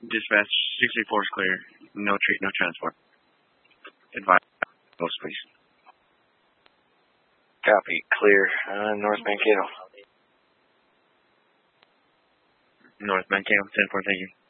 Dispatch 64 is clear. No treat, no transport. Advise post, please. Copy. Clear. North Mankato. North Mankato, 10-4, thank you.